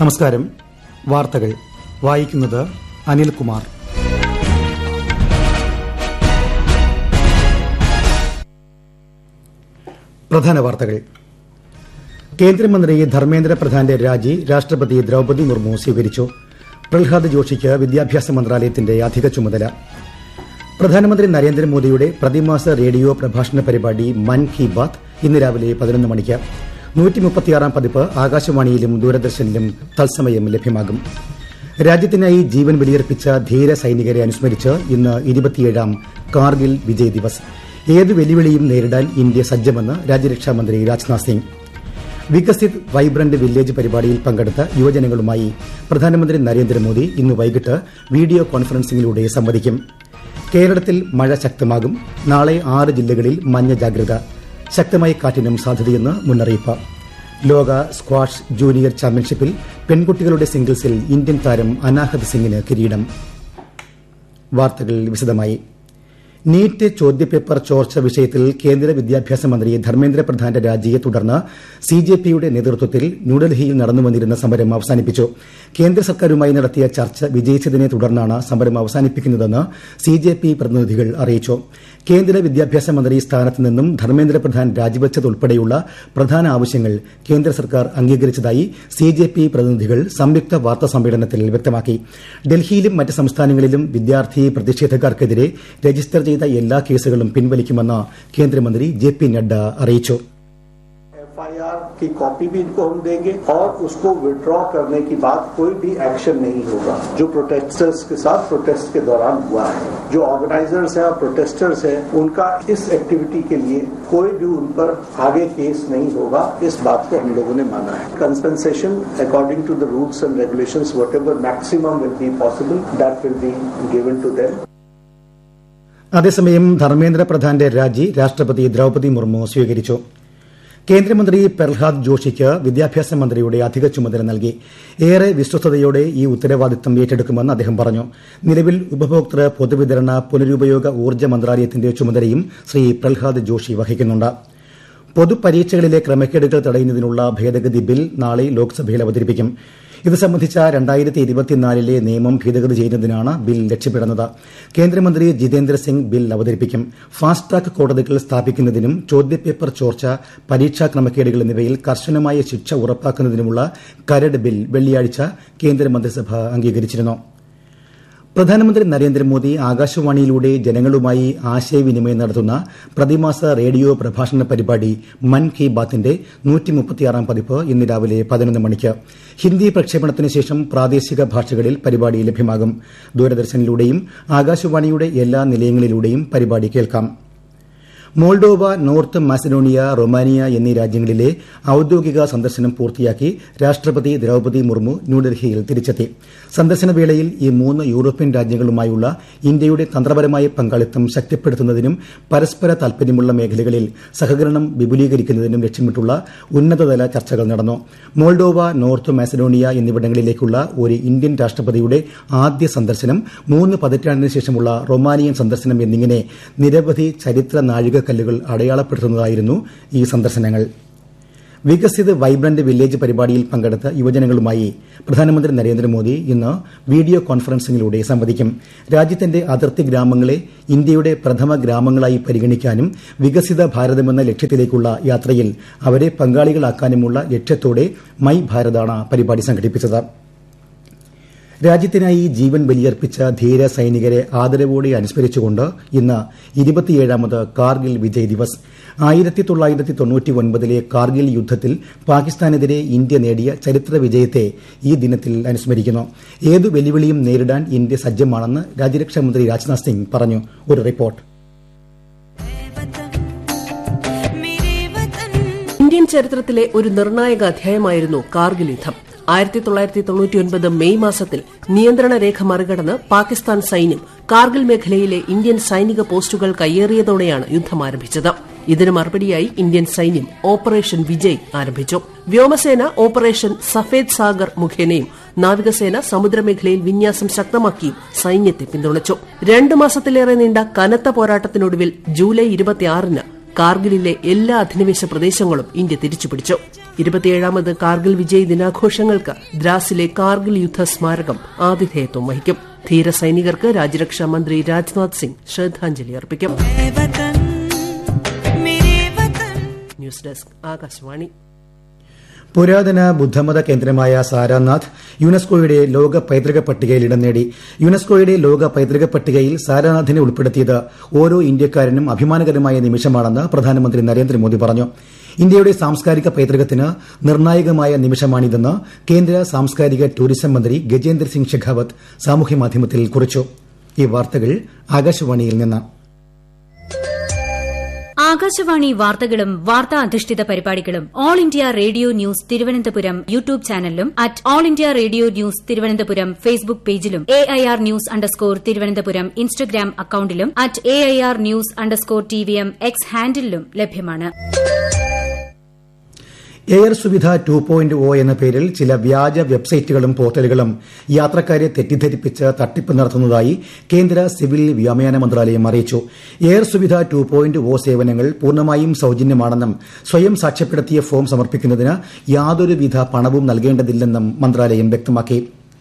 നമസ്കാരം. വാർത്തകൾ വായിക്കുന്നത് അനിൽകുമാർ. പ്രധാന വാർത്തകൾ. കേന്ദ്രമന്ത്രി ധർമ്മേന്ദ്ര പ്രധാന്റെ രാജി രാഷ്ട്രപതി ദ്രൌപദി മുർമു സ്വീകരിച്ചു. പ്രഹ്ലാദ് ജോഷിക്ക് വിദ്യാഭ്യാസ മന്ത്രാലയത്തിന്റെ അധിക ചുമതല. പ്രധാനമന്ത്രി നരേന്ദ്രമോദിയുടെ പ്രതിമാസ റേഡിയോ പ്രഭാഷണ പരിപാടി മൻ കി ബാത്ത് ഇന്ന് രാവിലെ 11 മണിക്ക് 136ാം പതിപ്പ് ആകാശവാണിയിലും ദൂരദർശനിലും തത്സമയം ലഭ്യമാകും. രാജ്യത്തിനായി ജീവൻ ബലിയർപ്പിച്ച ധീര സൈനികരെ അനുസ്മരിച്ച് ഇന്ന് 27ാം കാർഗിൽ വിജയ് ദിവസ്. ഏത് വെല്ലുവിളിയും നേരിടാൻ ഇന്ത്യ സജ്ജമെന്ന് രാജ്യരക്ഷാമന്ത്രി രാജ്നാഥ് സിംഗ്. വികസിത് വൈബ്രന്റ് വില്ലേജ് പരിപാടിയിൽ പങ്കെടുത്ത യുവജനങ്ങളുമായി പ്രധാനമന്ത്രി നരേന്ദ്രമോദി ഇന്ന് വൈകിട്ട് വീഡിയോ കോൺഫറൻസിംഗിലൂടെ സംവദിക്കും. കേരളത്തിൽ മഴ ശക്തമാകും. നാളെ 6 ജില്ലകളിൽ മഞ്ഞ ജാഗ്രത. ശക്തമായ കാറ്റിനും സാധ്യതയെന്ന് മുന്നറിയിപ്പ്. ലോക സ്ക്വാഷ് ജൂനിയർ ചാമ്പ്യൻഷിപ്പിൽ പെൺകുട്ടികളുടെ സിംഗിൾസിൽ ഇന്ത്യൻ താരം അനാഹത് സിംഗിന് കിരീടം. വാർത്തകൾ വിശദമായി. നീറ്റ് ചോദ്യപേപ്പർ ചോർച്ച വിഷയത്തിൽ കേന്ദ്ര വിദ്യാഭ്യാസ മന്ത്രി ധർമ്മേന്ദ്ര പ്രധാന്റെ രാജിയെ തുടർന്ന് സിജെപിയുടെ നേതൃത്വത്തിൽ ന്യൂഡൽഹിയിൽ നടന്നുവന്നിരുന്ന സമരം അവസാനിപ്പിച്ചു. കേന്ദ്ര സർക്കാരുമായി നടത്തിയ ചർച്ച വിജയിച്ചതിനെ തുടർന്നാണ് സമരം അവസാനിപ്പിക്കുന്നതെന്ന് സിജെപി പ്രതിനിധികൾ അറിയിച്ചു. കേന്ദ്ര വിദ്യാഭ്യാസ മന്ത്രി സ്ഥാനത്ത് നിന്നും ധർമ്മേന്ദ്ര പ്രധാൻ രാജിവച്ചതുൾപ്പെടെയുള്ള പ്രധാന ആവശ്യങ്ങൾ കേന്ദ്ര സർക്കാർ അംഗീകരിച്ചതായി സിജെപി പ്രതിനിധികൾ സംയുക്ത വാർത്താ സമ്മേളനത്തിൽ വ്യക്തമാക്കി. ഡൽഹിയിലും മറ്റ് സംസ്ഥാനങ്ങളിലും വിദ്യാർത്ഥി പ്രതിഷേധക്കാർക്കെതിരെ രജിസ്റ്റർ ചെയ്ത എല്ലാ കേസുകളും പിൻവലിക്കുമെന്ന് കേന്ദ്രമന്ത്രി ജെ.പി. നഡ്ഡ അറിയിച്ചു. एफआईआर की कॉपी भी इनको हम देंगे और उसको विड्रॉ करने की बात कोई भी एक्शन नहीं होगा जो प्रोटेस्टर्स के साथ प्रोटेस्ट के दौरान हुआ है. जो ऑर्गेनाइजर्स हैं और प्रोटेस्टर्स हैं उनका इस एक्टिविटी के लिए कोई भी उन पर आगे केस नहीं होगा. इस बात को हम लोगों ने माना है. Compensation according to the rules and regulations whatever maximum will be possible that will be given to them. അതേസമയം ധർമ്മേന്ദ്ര പ്രധാന്റെ രാജി രാഷ്ട്രപതി ദ്രൌപദി മുർമു സ്വീകരിച്ചു. കേന്ദ്രമന്ത്രി പ്രഹ്ലാദ് ജോഷിക്ക് വിദ്യാഭ്യാസ മന്ത്രിയുടെ അധിക ചുമതല നൽകി. ഏറെ വിശ്വസ്തയോടെ ഈ ഉത്തരവാദിത്തം ഏറ്റെടുക്കുമെന്ന് അദ്ദേഹം പറഞ്ഞു. നിലവിൽ ഉപഭോക്തൃ പൊതുവിതരണ പുനരുപയോഗ ഊർജ്ജ മന്ത്രാലയത്തിന്റെ ചുമതലയും ശ്രീ പ്രഹ്ലാദ് ജോഷി വഹിക്കുന്നുണ്ട്. പൊതുപരീക്ഷകളിലെ ക്രമക്കേടുകൾ തടയുന്നതിനുള്ള ഭേദഗതി ബിൽ നാളെ ലോക്സഭയിൽ അവതരിപ്പിക്കും. ഇത് സംബന്ധിച്ച 2024 നിയമം ഭേദഗതി ചെയ്യുന്നതിനാണ് ബിൽ ലക്ഷ്യമിടുന്നത്. കേന്ദ്രമന്ത്രി ജിതേന്ദ്ര സിംഗ് ബിൽ അവതരിപ്പിക്കും. ഫാസ്റ്റ് ട്രാക്ക് കോടതികൾ സ്ഥാപിക്കുന്നതിനും ചോദ്യപേപ്പർ ചോർച്ച, പരീക്ഷാ ക്രമക്കേടുകൾ എന്നിവയിൽ കർശനമായ ശിക്ഷ ഉറപ്പാക്കുന്നതിനുമുള്ള കരട് ബിൽ വെള്ളിയാഴ്ച കേന്ദ്രമന്ത്രിസഭ അംഗീകരിച്ചിരുന്നു. പ്രധാനമന്ത്രി നരേന്ദ്രമോദി ആകാശവാണിയിലൂടെ ജനങ്ങളുമായി ആശയവിനിമയം നടത്തുന്ന പ്രതിമാസ റേഡിയോ പ്രഭാഷണ പരിപാടി മൻ കി ബാത്തിന്റെ 136ാം പതിപ്പ് ഇന്ന് രാവിലെ 11 മണിക്ക്. ഹിന്ദി പ്രക്ഷേപണത്തിന് ശേഷം പ്രാദേശിക ഭാഷകളിൽ പരിപാടി ലഭ്യമാകും. ദൂരദർശനിലൂടെയും ആകാശവാണിയുടെ എല്ലാ നിലയങ്ങളിലൂടെയും പരിപാടി കേൾക്കാം. മോൾഡോവ, നോർത്ത് മാസിഡോണിയ, റൊമാനിയ എന്നീ രാജ്യങ്ങളിലെ ഔദ്യോഗിക സന്ദർശനം പൂർത്തിയാക്കി രാഷ്ട്രപതി ദ്രൌപദി മുർമു ന്യൂഡൽഹിയിൽ തിരിച്ചെത്തി. സന്ദർശനവേളയിൽ ഈ 3 യൂറോപ്യൻ രാജ്യങ്ങളുമായുള്ള ഇന്ത്യയുടെ തന്ത്രപരമായ പങ്കാളിത്തം ശക്തിപ്പെടുത്തുന്നതിനും പരസ്പര താൽപര്യമുള്ള മേഖലകളിൽ സഹകരണം വിപുലീകരിക്കുന്നതിനും ലക്ഷ്യമിട്ടുള്ള ഉന്നതതല ചർച്ചകൾ നടന്നു. മോൾഡോവ, നോർത്ത് മാസിഡോണിയ എന്നിവിടങ്ങളിലേക്കുള്ള ഒരു ഇന്ത്യൻ രാഷ്ട്രപതിയുടെ ആദ്യ സന്ദർശനം, 3 പതിറ്റാണ്ടിന് ശേഷമുള്ള റൊമാനിയൻ സന്ദർശനം എന്നിങ്ങനെ നിരവധി ചരിത്ര നാഴികക്കല്ലുകൾ അടയാളപ്പെടുത്തുന്നതായിരുന്നു ഈ സന്ദർശനങ്ങൾ. വികസിത് വൈബ്രന്റ് വില്ലേജ് പരിപാടിയിൽ പങ്കെടുത്ത യുവജനങ്ങളുമായി പ്രധാനമന്ത്രി നരേന്ദ്രമോദി ഇന്ന് വീഡിയോ കോൺഫറൻസിംഗിലൂടെ സംവദിക്കും. രാജ്യത്തിന്റെ അതിർത്തി ഗ്രാമങ്ങളെ ഇന്ത്യയുടെ പ്രഥമ ഗ്രാമങ്ങളായി പരിഗണിക്കാനും വികസിത ഭാരതമെന്ന ലക്ഷ്യത്തിലേക്കുള്ള യാത്രയിൽ അവരെ പങ്കാളികളാക്കാനുമുള്ള ലക്ഷ്യത്തോടെ മൈ ഭാരതാണ് പരിപാടി സംഘടിപ്പിച്ചത്. രാജ്യത്തിനായി ജീവൻ ബലിയർപ്പിച്ച ധീര സൈനികരെ ആദരവോടെ അനുസ്മരിച്ചുകൊണ്ട് ഇന്ന് 27ാമത് കാർഗിൽ വിജയ് ദിവസ്. 1999 കാർഗിൽ യുദ്ധത്തിൽ പാകിസ്ഥാനെതിരെ ഇന്ത്യ നേടിയ ചരിത്ര വിജയത്തെ ഈ ദിനത്തിൽ അനുസ്മരിക്കുന്നു. ഏതു വെല്ലുവിളിയും നേരിടാൻ ഇന്ത്യ സജ്ജമാണെന്ന് രാജ്യരക്ഷാമന്ത്രി രാജ്നാഥ് സിംഗ് പറഞ്ഞു. ഒരു റിപ്പോർട്ട്. ഇന്ത്യൻ ചരിത്രത്തിലെ ഒരു നിർണായക അധ്യായമായിരുന്നു കാർഗിൽ യുദ്ധം. 1999 മെയ് മാസത്തിൽ നിയന്ത്രണ രേഖ മറികടന്ന് പാകിസ്ഥാൻ സൈന്യം കാർഗിൽ മേഖലയിലെ ഇന്ത്യൻ സൈനിക പോസ്റ്റുകൾ കയ്യേറിയതോടെയാണ് യുദ്ധം ആരംഭിച്ചത്. ഇതിന് മറുപടിയായി ഇന്ത്യൻ സൈന്യം ഓപ്പറേഷൻ വിജയ് ആരംഭിച്ചു. വ്യോമസേന ഓപ്പറേഷൻ സഫേദ് സാഗർ മുഖേനയും നാവികസേന സമുദ്രമേഖലയിൽ വിന്യാസം ശക്തമാക്കിയും സൈന്യത്തെ പിന്തുണച്ചു. 2 മാസത്തിലേറെ നീണ്ട കനത്ത പോരാട്ടത്തിനൊടുവിൽ ജൂലൈ 26-ന് കാർഗിലിലെ എല്ലാ അധിനിവേശ പ്രദേശങ്ങളും ഇന്ത്യ തിരിച്ചുപിടിച്ചു. 27ാമത് കാർഗിൽ വിജയ് ദിനാഘോഷങ്ങൾക്ക് ദ്രാസിലെ കാർഗിൽ യുദ്ധ സ്മാരകം ആതിഥേയത്വം വഹിക്കും. ധീര സൈനികർക്ക് രാജ്യരക്ഷാ മന്ത്രി രാജ്നാഥ് സിംഗ് ശ്രദ്ധാഞ്ജലി അർപ്പിക്കും. News desk Akashvani. പുരാതന ബുദ്ധമത കേന്ദ്രമായ സാരാനാഥ് യുനെസ്കോയുടെ ലോക പൈതൃക പട്ടികയിൽ ഇടം നേടി. യുനെസ്കോയുടെ ലോക പൈതൃക പട്ടികയിൽ സാരാനാഥിനെ ഉൾപ്പെടുത്തിയത് ഓരോ ഇന്ത്യക്കാരനും അഭിമാനകരമായ നിമിഷമാണെന്ന് പ്രധാനമന്ത്രി നരേന്ദ്രമോദി പറഞ്ഞു. ഇന്ത്യയുടെ സാംസ്കാരിക പൈതൃകത്തിന് നിർണായകമായ നിമിഷമാണിതെന്ന് കേന്ദ്ര സാംസ്കാരിക ടൂറിസം മന്ത്രി ഗജേന്ദ്ര സിംഗ് ഷെഖാവത്ത് സാമൂഹ്യമാധ്യമത്തിൽ കുറിച്ചു. ഈ വാർത്തകൾ ആകാശവാണിയിൽ നിന്ന്. ആകാശവാണി വാർത്തകളും വാർത്താ അധിഷ്ഠിത പരിപാടികളും all India radio news Thiruvananthapuram YouTube ചാനലിലും @all India radio news Thiruvananthapuram Facebook പേജിലും AIR ന്യൂസ് _ ഇൻസ്റ്റഗ്രാം അക്കൌണ്ടിലും @AIR ന്യൂസ് _TVM X ഹാൻഡിലും ലഭ്യമാണ്. എയർ സുവിധ 2.0 എന്ന പേരിൽ ചില വ്യാജ വെബ്സൈറ്റുകളും പോർട്ടലുകളും യാത്രക്കാരെ തെറ്റിദ്ധരിപ്പിച്ച് തട്ടിപ്പ് നടത്തുന്നതായി കേന്ദ്ര സിവിൽ വ്യോമയാന മന്ത്രാലയം അറിയിച്ചു. എയർ സുവിധ 2.0 സേവനങ്ങൾ പൂർണ്ണമായും സൌജന്യമാണെന്നും സ്വയം സാക്ഷ്യപ്പെടുത്തിയ ഫോം സമർപ്പിക്കുന്നതിന് യാതൊരുവിധ പണവും നൽകേണ്ടതില്ലെന്നും മന്ത്രാലയം വ്യക്തമാക്കി.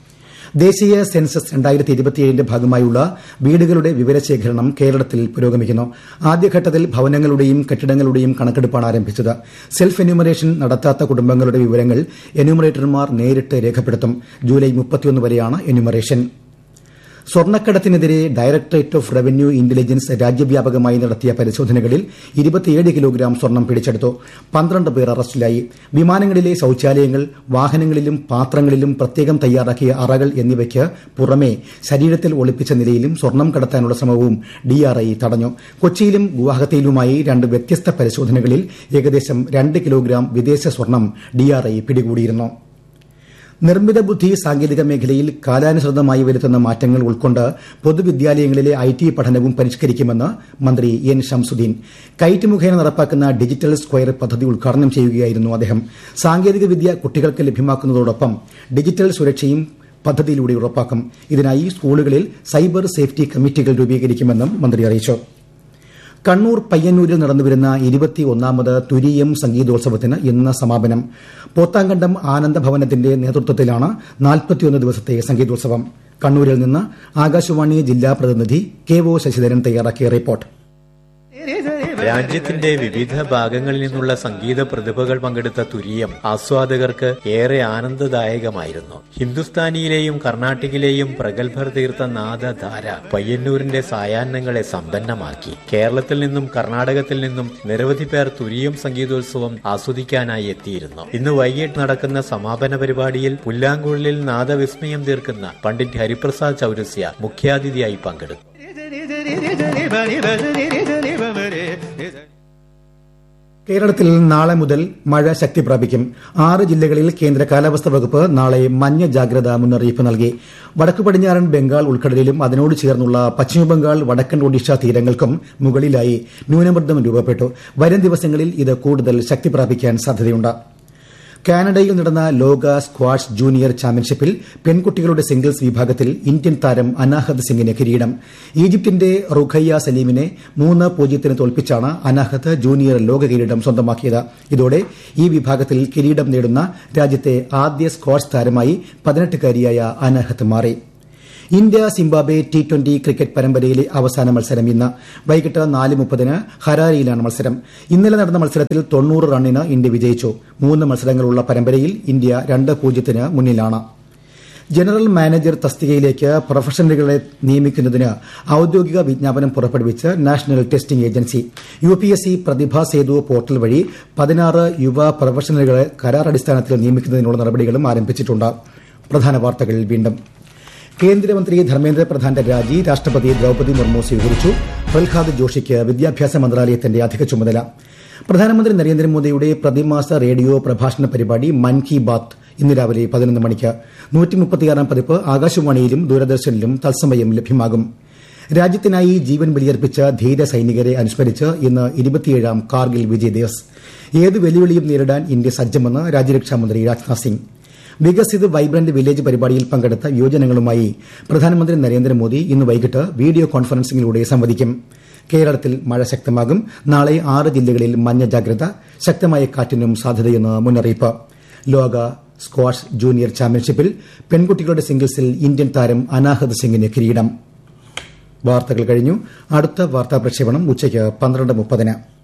ദേശീയ സെൻസസ് 2027ന്റെ ഭാഗമായുള്ള വീടുകളുടെ വിവരശേഖരണം കേരളത്തിൽ പുരോഗമിക്കുന്നു. ആദ്യഘട്ടത്തിൽ ഭവനങ്ങളുടെയും കെട്ടിടങ്ങളുടെയും കണക്കെടുപ്പാണ് ആരംഭിച്ചത്. സെൽഫ് എന്യൂമറേഷൻ നടത്താത്ത കുടുംബങ്ങളുടെ വിവരങ്ങൾ എന്യൂമറേറ്റർമാർ നേരിട്ട് രേഖപ്പെടുത്തും. ജൂലൈ 31 വരെയാണ് enumeration. സ്വർണ്ണക്കടത്തിനെതിരെ directorate of revenue intelligence രാജ്യവ്യാപകമായി നടത്തിയ പരിശോധനകളിൽ 27 കിലോഗ്രാം സ്വർണം പിടിച്ചെടുത്തു. 12 പേർ അറസ്റ്റിലായി. വിമാനങ്ങളിലെ ശൌചാലയങ്ങൾ, വാഹനങ്ങളിലും പാത്രങ്ങളിലും പ്രത്യേകം തയ്യാറാക്കിയ അറകൾ എന്നിവയ്ക്ക് പുറമെ ശരീരത്തിൽ ഒളിപ്പിച്ച നിലയിലും സ്വർണം കടത്താനുള്ള ശ്രമവും DRI തടഞ്ഞു. കൊച്ചിയിലും ഗുവാഹത്തിയിലുമായി 2 വ്യത്യസ്ത പരിശോധനകളിൽ ഏകദേശം 2 കിലോഗ്രാം വിദേശ സ്വർണം DRI പിടികൂടിയിരുന്നു. നിർമ്മിത ബുദ്ധി സാങ്കേതിക മേഖലയിൽ കാലാനുസൃതമായി വരുത്തുന്ന മാറ്റങ്ങൾ ഉൾക്കൊണ്ട് പൊതുവിദ്യാലയങ്ങളിലെ IT പഠനവും പരിഷ്കരിക്കുമെന്ന് മന്ത്രി N. ഷംസുദ്ദീൻ. കൈറ്റ് മുഖേന നടപ്പാക്കുന്ന ഡിജിറ്റൽ സ്ക്വയർ പദ്ധതി ഉദ്ഘാടനം ചെയ്യുകയായിരുന്നു അദ്ദേഹം. സാങ്കേതികവിദ്യ കുട്ടികൾക്ക് ലഭ്യമാക്കുന്നതോടൊപ്പം ഡിജിറ്റൽ സുരക്ഷയും പദ്ധതിയിലൂടെ ഉറപ്പാക്കും. ഇതിനായി സ്കൂളുകളിൽ സൈബർ സേഫ്റ്റി കമ്മിറ്റികൾ രൂപീകരിക്കുമെന്നും മന്ത്രി അറിയിച്ചു. കണ്ണൂർ പയ്യന്നൂരിൽ നടന്നുവരുന്ന 21ാമത് തുരീയം സംഗീതോത്സവത്തിന് ഇന്ന് സമാപനം. പോത്താങ്കണ്ടം ആനന്ദഭവനത്തിന്റെ നേതൃത്വത്തിലാണ് 41 ദിവസത്തെ സംഗീതോത്സവം. കണ്ണൂരിൽ നിന്ന് ആകാശവാണി ജില്ലാ പ്രതിനിധി KO ശശിധരൻ തയ്യാറാക്കിയ റിപ്പോർട്ട്. രാജ്യത്തിന്റെ വിവിധ ഭാഗങ്ങളിൽ നിന്നുള്ള സംഗീത പ്രതിഭകൾ പങ്കെടുത്ത തുരീയം ആസ്വാദകർക്ക് ഏറെ ആനന്ദദായകമായിരുന്നു. ഹിന്ദുസ്ഥാനിയിലെയും കർണാട്ടിക്കിലെയും പ്രഗത്ഭർ തീർത്ത നാദധാര പയ്യന്നൂരിന്റെ സായാഹ്നങ്ങളെ സമ്പന്നമാക്കി. കേരളത്തിൽ നിന്നും കർണാടകത്തിൽ നിന്നും നിരവധി പേർ തുരീയം സംഗീതോത്സവം ആസ്വദിക്കാനായി എത്തിയിരുന്നു. ഇന്ന് വൈകിട്ട് നടക്കുന്ന സമാപന പരിപാടിയിൽ പുല്ലാങ്കുഴലിൽ നാദവിസ്മയം തീർക്കുന്ന പണ്ഡിറ്റ് ഹരിപ്രസാദ് ചൌരസ്യ മുഖ്യാതിഥിയായി പങ്കെടുത്തു. കേരളത്തിൽ നാളെ മുതൽ മഴ ശക്തി പ്രാപിക്കും. 6 ജില്ലകളിൽ കേന്ദ്ര കാലാവസ്ഥാ വകുപ്പ് നാളെ മഞ്ഞ ജാഗ്രതാ മുന്നറിയിപ്പ് നൽകി. വടക്കു പടിഞ്ഞാറൻ ബംഗാൾ ഉൾക്കടലിലും അതിനോട് ചേർന്നുള്ള പശ്ചിമബംഗാൾ വടക്കൻ ഒഡീഷ തീരങ്ങൾക്കും മുകളിലായി ന്യൂനമർദ്ദം രൂപപ്പെട്ടു. വരും ദിവസങ്ങളിൽ ഇത് കൂടുതൽ ശക്തി പ്രാപിക്കാൻ സാധ്യതയുണ്ട്. കാനഡയിൽ നടന്ന ലോക സ്ക്വാഷ് ജൂനിയർ ചാമ്പ്യൻഷിപ്പിൽ പെൺകുട്ടികളുടെ സിംഗിൾസ് വിഭാഗത്തിൽ ഇന്ത്യൻ താരം അനാഹത് സിംഗിന് കിരീടം. ഈജിപ്തിന്റെ റുഖയ്യ സലീമിനെ 3-0 തോൽപ്പിച്ചാണ് അനാഹത് ജൂനിയർ ലോക കിരീടം സ്വന്തമാക്കിയത്. ഇതോടെ ഈ വിഭാഗത്തിൽ കിരീടം നേടുന്ന രാജ്യത്തെ ആദ്യ സ്ക്വാഷ് താരമായി 18-കാരിയായ അനാഹത് മാറി. ഇന്ത്യ സിംബാബ്വെ T20 ക്രിക്കറ്റ് പരമ്പരയിലെ അവസാന മത്സരം ഇന്ന് വൈകിട്ട് 4:30 ഹരാരിയിലാണ് മത്സരം. ഇന്നലെ നടന്ന മത്സരത്തിൽ 90 റണ്ണിന് ഇന്ത്യ വിജയിച്ചു. 3 മത്സരങ്ങളുള്ള പരമ്പരയിൽ ഇന്ത്യ 2-0 മുന്നിലാണ്. ജനറൽ മാനേജർ തസ്തികയിലേക്ക് പ്രൊഫഷണലുകളെ നിയമിക്കുന്നതിന് ഔദ്യോഗിക വിജ്ഞാപനം പുറപ്പെടുവിച്ച് നാഷണൽ ടെസ്റ്റിംഗ് ഏജൻസി. UPSC പ്രതിഭാ സേതു പോർട്ടൽ വഴി 16 യുവ പ്രൊഫഷണലുകളെ കരാറടിസ്ഥാനത്തിൽ നിയമിക്കുന്നതിനുള്ള നടപടികളും ആരംഭിച്ചിട്ടുണ്ട്. പ്രധാന വാർത്തകൾ വീണ്ടും. കേന്ദ്രമന്ത്രി ധർമ്മേന്ദ്ര പ്രധാന്റെ രാജി രാഷ്ട്രപതി ദ്രൌപദി മുർമു സ്വീകരിച്ചു. പ്രഹ്ലാദ് ജോഷിക്ക് വിദ്യാഭ്യാസ മന്ത്രാലയത്തിന്റെ അധിക ചുമതല. പ്രധാനമന്ത്രി നരേന്ദ്രമോദിയുടെ പ്രതിമാസ റേഡിയോ പ്രഭാഷണ പരിപാടി മൻ കി ബാത്ത് ഇന്ന് രാവിലെ 11 മണിക്ക് 136ാം പതിപ്പ് ആകാശവാണിയിലും ദൂരദർശനിലും തത്സമയം ലഭ്യമാകും. രാജ്യത്തിനായി ജീവൻ ബലിയർപ്പിച്ച ധീര സൈനികരെ അനുസ്മരിച്ച് ഇന്ന് 27ാം കാർഗിൽ വിജയ് ദിവസ്. ഏത് വെല്ലുവിളിയും നേരിടാൻ ഇന്ത്യ സജ്ജമെന്ന് രാജ്യരക്ഷാമന്ത്രി രാജ്നാഥ് സിംഗ്. വികസിത് വൈബ്രന്റ് വില്ലേജ് പരിപാടിയിൽ പങ്കെടുത്ത യുവജനങ്ങളുമായി പ്രധാനമന്ത്രി നരേന്ദ്രമോദി ഇന്ന് വൈകിട്ട് വീഡിയോ കോൺഫറൻസിംഗിലൂടെ സംവദിക്കും. കേരളത്തിൽ മഴ ശക്തമാകും. നാളെ 6 ജില്ലകളിൽ മഞ്ഞ ജാഗ്രത. ശക്തമായ കാറ്റിനും സാധ്യതയെന്ന് മുന്നറിയിപ്പ്. ലോക സ്ക്വാഷ് ജൂനിയർ ചാമ്പ്യൻഷിപ്പിൽ പെൺകുട്ടികളുടെ സിംഗിൾസിൽ ഇന്ത്യൻ താരം അനാഹത് സിംഗിന് കിരീടം. വാർത്തകൾ കഴിഞ്ഞു. അടുത്ത വാർത്താ പ്രക്ഷേപണം ഉച്ചയ്ക്ക് 12:30.